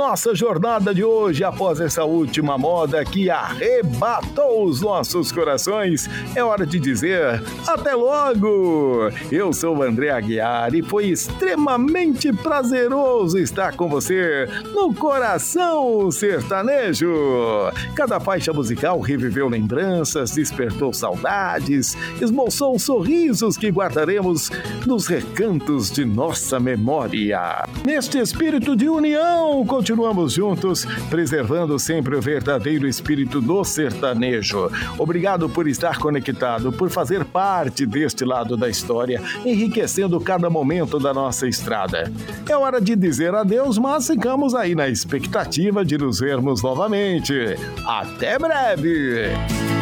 nossa jornada de hoje, após essa última moda que arrebatou os nossos corações, é hora de dizer até logo! Eu sou o André Aguiar e foi extremamente prazeroso estar com você no Coração Sertanejo. Cada faixa musical reviveu lembranças, despertou saudades, esboçou sorrisos que guardaremos nos recantos de nossa memória. Neste espírito de união, continuamos juntos, preservando sempre o verdadeiro espírito do sertanejo. Obrigado por estar conectado, por fazer parte deste lado da história, enriquecendo cada momento da nossa estrada. É hora de dizer adeus, mas ficamos aí na expectativa de nos vermos novamente. Até breve!